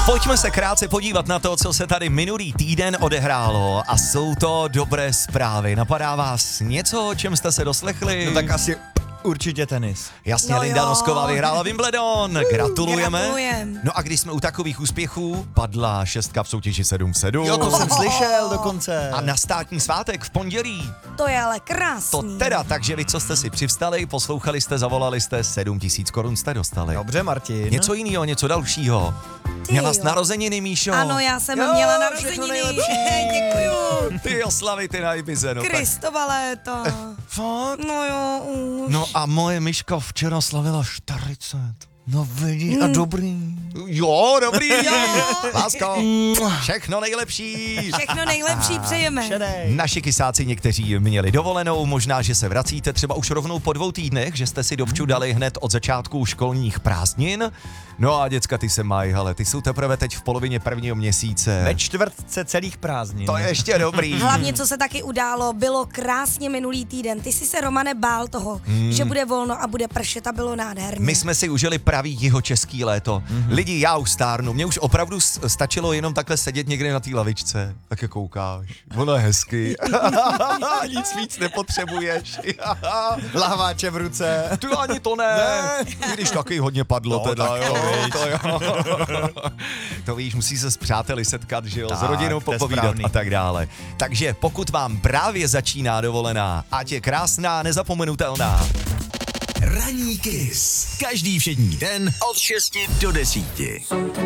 Pojďme se krátce podívat na to, co se tady minulý týden odehrálo a jsou to dobré zprávy. Napadá vás něco, o čem jste se doslechli? No tak asi určitě tenis. Jasně, No Linda jo. Nosková vyhrála Wimbledon. Gratulujeme. Gratulujem. No a když jsme u takových úspěchů, padla 6 v soutěži 7-7. Jo, to jsem slyšel dokonce. A na státní svátek v pondělí. To je ale krásný. To teda, takže vy, co jste si přivstali, poslouchali jste, zavolali jste, 7 000 korun jste dostali. Dobře, Martin. Něco jiného, něco dalšího. Ty Měla jo. jsi narozeniny, Míšo. Ano, já jsem Jo, měla všechno narozeniny. nejlepší. Děkuju. Ty oslavy, ty na Ibize, no tak. Kristova léta. Fakt? No jo, už. No a moje Myška včera slavila 40. No vidíš, a dobrý. Jo, dobrý. Jo. Lásko, všechno nejlepší. Všechno nejlepší přejeme. Šedej. Naši kysáci někteří měli dovolenou, možná, že se vracíte třeba už rovnou po 2 týdnech, že jste si dovču dali hned od začátku školních prázdnin. No a děcka, ty se mají, hele, ty jsou teprve teď v polovině prvního měsíce. Ve čtvrtce celých prázdnin. To je ještě dobrý. Hlavně, co se taky událo, bylo krásně minulý týden. Ty jsi se, Romane, bál toho, že bude volno a bude pršet a bylo nádherně. My jsme si užili pravý jihočeský léto. Lidi, já už stárnu, mně už opravdu stačilo jenom takhle sedět někde na té lavičce. Tak je koukáš, ono je hezky. Nic víc nepotřebuješ. Lahváče v ruce. Ty ani to ne. I když taky hodně padlo No, teda. tak Jo, viď. to jo. To víš, musí se s přáteli setkat, že jo, s Tak, rodinou to je popovídat správný. a tak dále. Takže pokud vám právě začíná dovolená, ať je krásná, nezapomenutelná. Ranní kys. Každý všední den od 6 do 10.